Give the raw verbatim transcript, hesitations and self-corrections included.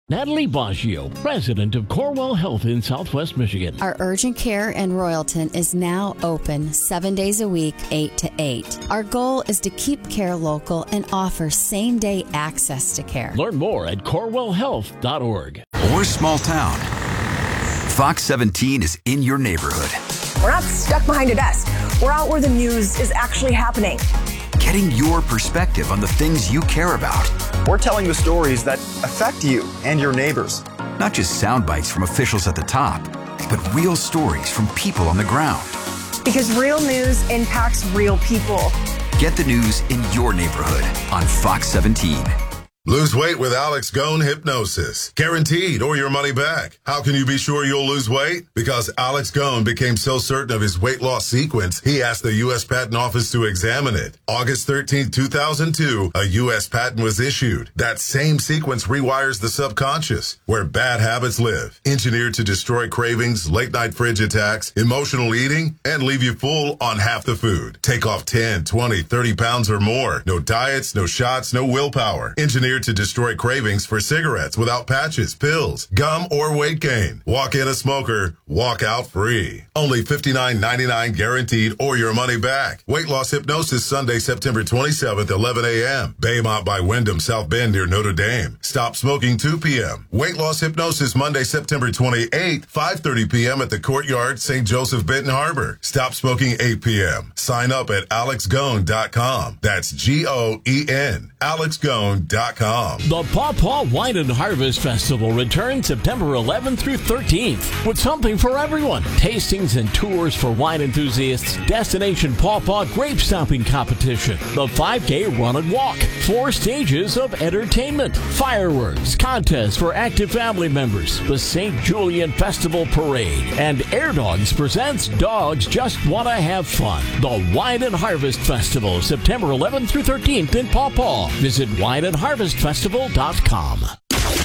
Natalie Baggio, president of Corewell Health in Southwest Michigan. Our urgent care in Royalton is now open seven days a week, eight to eight. Our goal is to keep care local and offer same-day access to care. Learn more at corewell health dot org. Or small town. Fox seventeen is in your neighborhood. We're not stuck behind a desk. We're out where the news is actually happening. Getting your perspective on the things you care about. We're telling the stories that affect you and your neighbors. Not just sound bites from officials at the top, but real stories from people on the ground. Because real news impacts real people. Get the news in your neighborhood on Fox seventeen. Lose weight with Alex Gone Hypnosis. Guaranteed or your money back. How can you be sure you'll lose weight? Because Alex Gone became so certain of his weight loss sequence, he asked the U S Patent Office to examine it. August thirteenth, two thousand two, a U S patent was issued. That same sequence rewires the subconscious, where bad habits live. Engineered to destroy cravings, late-night fridge attacks, emotional eating, and leave you full on half the food. Take off ten, twenty, thirty pounds or more. No diets, no shots, no willpower. Engineered to destroy cravings for cigarettes without patches, pills, gum, or weight gain. Walk in a smoker, walk out free. Only fifty-nine ninety-nine guaranteed or your money back. Weight loss hypnosis Sunday, September twenty-seventh, eleven a.m. Baymont by Wyndham, South Bend near Notre Dame. Stop smoking two p.m. Weight loss hypnosis Monday, September twenty-eighth, five thirty p.m. at the Courtyard, Saint Joseph, Benton Harbor. Stop smoking eight p.m. Sign up at alex gone dot com. That's G O E N. alex gone dot com. The Paw Paw Wine and Harvest Festival returns September eleventh through thirteenth with something for everyone. Tastings and tours for wine enthusiasts, Destination Paw Paw Grape Stomping Competition, the five K Run and Walk, four stages of entertainment, fireworks, contests for active family members, the Saint Julian Festival Parade, and Air Dogs presents Dogs Just Wanna Have Fun. The Wine and Harvest Festival, September eleventh through thirteenth in Paw Paw. Visit wine and harvest festival dot com.